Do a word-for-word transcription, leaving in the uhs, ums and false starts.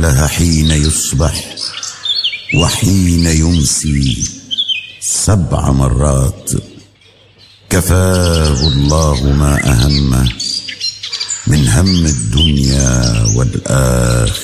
لها حين يصبح وحين يمسي سبع مرات. كفاه الله ما أهمه من هم الدنيا والآخرة.